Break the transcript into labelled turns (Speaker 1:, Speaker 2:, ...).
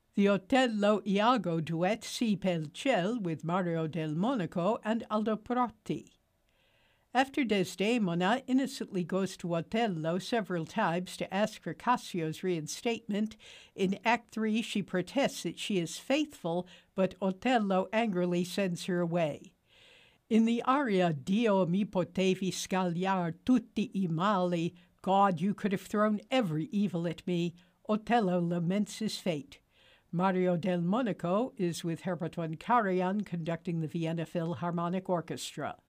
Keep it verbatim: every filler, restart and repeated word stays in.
Speaker 1: The Otello Iago duet Si pel ciel with Mario del Monaco and Aldo Protti. After Desdemona innocently goes to Otello several times to ask for Cassio's reinstatement, in Act three she protests that she is faithful, but Otello angrily sends her away. In the aria Dio mi potevi scagliar tutti I mali, God, you could have thrown every evil at me, Otello laments his fate. Mario del Monaco is with Herbert von Karajan conducting the Vienna Philharmonic Orchestra.